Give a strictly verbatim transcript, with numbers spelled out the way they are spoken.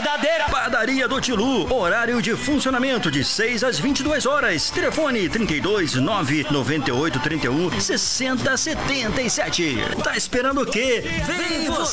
verdadeira. Padaria do Tilu, horário de funcionamento de seis às vinte e duas horas. Telefone trinta e dois, nove nove oito, trinta e um, sessenta, setenta e sete. Tá esperando o quê? Vem você!